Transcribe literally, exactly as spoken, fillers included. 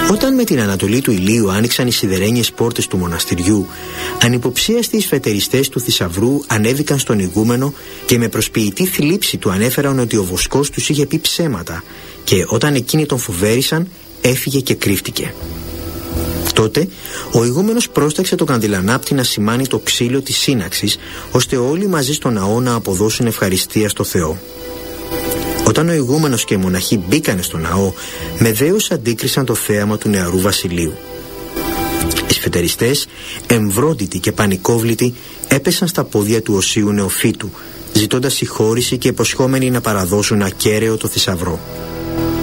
Όταν με την ανατολή του ηλίου άνοιξαν οι σιδερένιες πόρτες του μοναστηριού, ανυποψίαστοι οι σφετεριστές του θησαυρού ανέβηκαν στον ηγούμενο και με προσποιητή θλίψη του ανέφεραν ότι ο βοσκός τους είχε πει ψέματα και όταν εκείνοι τον φοβέρισαν έφυγε και κρύφτηκε. Τότε ο ηγούμενος πρόσταξε τον καντιλανάπτη να σημάνει το ξύλο της σύναξης, ώστε όλοι μαζί στο ναό να αποδώσουν ευχαριστία στο Θεό. Όταν ο ηγούμενος και οι μοναχοί μπήκανε στο ναό, με δέος αντίκρισαν το θέαμα του νεαρού βασιλείου. Οι σφετεριστές, εμβρόντιτοι και πανικόβλητοι, έπεσαν στα πόδια του οσίου νεοφύτου, ζητώντας συγχώρηση και υποσχόμενοι να παραδώσουν ακέραιο το θησαυρό.